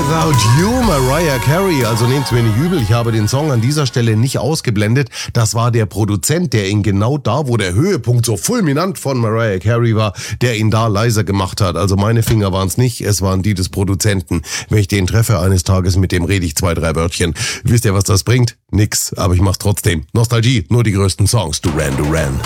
Without You, Mariah Carey. Also nehmt's mir nicht übel, ich habe den Song an dieser Stelle nicht ausgeblendet. Das war der Produzent, der ihn genau da, wo der Höhepunkt so fulminant von Mariah Carey war, der ihn da leiser gemacht hat. Also meine Finger waren's nicht, es waren die des Produzenten. Wenn ich den treffe eines Tages, mit dem rede ich 2, 3 Wörtchen. Wisst ihr, was das bringt? Nix, aber ich mach's trotzdem. Nostalgie, nur die größten Songs. Duran Duran.